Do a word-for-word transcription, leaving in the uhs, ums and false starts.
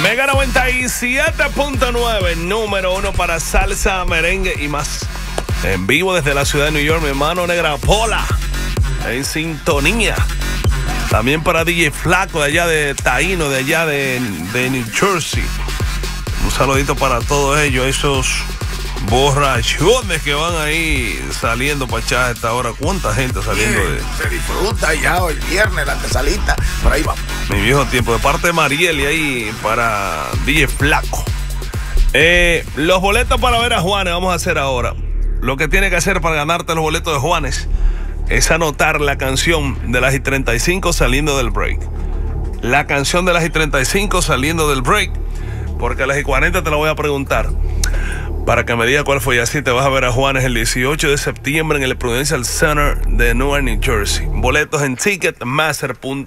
Mega noventa y siete punto nueve, número uno para salsa, merengue y más. En vivo desde la ciudad de New York, mi hermano Negra Pola, en sintonía. También para D J Flaco, de allá de Taíno, de allá de, de New Jersey. Un saludito para todos ellos, esos borrachones que van ahí saliendo para echar a esta hora. ¿Cuánta gente saliendo de...? Se disfruta ya hoy viernes, la antesalita. Por ahí vamos. Mi viejo tiempo, de parte de Mariel y ahí para D J Flaco. Eh, los boletos para ver a Juanes vamos a hacer ahora. Lo que tiene que hacer para ganarte los boletos de Juanes es anotar la canción de las I treinta y cinco saliendo del break. La canción de las I treinta y cinco saliendo del break, porque a las I cuarenta te la voy a preguntar para que me diga cuál fue. Y así te vas a ver a Juanes el dieciocho de septiembre en el Prudential Center de Newark, New Jersey. Boletos en Ticketmaster punto com.